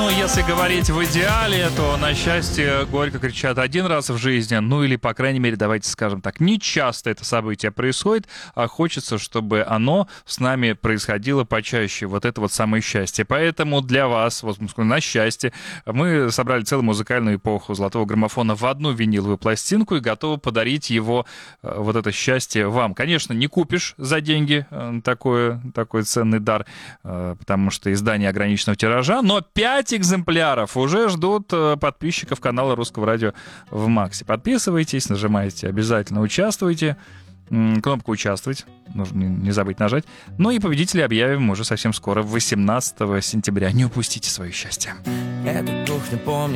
Ну, если говорить в идеале, то на счастье горько кричат один раз в жизни, ну или, по крайней мере, давайте скажем так, не часто это событие происходит, а хочется, чтобы оно с нами происходило почаще, вот это вот самое счастье. Поэтому для вас, вот на счастье, мы собрали целую музыкальную эпоху золотого граммофона в одну виниловую пластинку и готовы подарить его, вот это счастье, вам. Конечно, не купишь за деньги такой ценный дар, потому что издание ограниченного тиража, но 5 экземпляров уже ждут подписчиков канала Русского радио в Максе. Подписывайтесь, нажимайте, обязательно участвуйте. Кнопку «Участвовать» нужно не забыть нажать. Ну и победителей объявим уже совсем скоро, 18 сентября. Не упустите свое счастье. Эту кухню помню.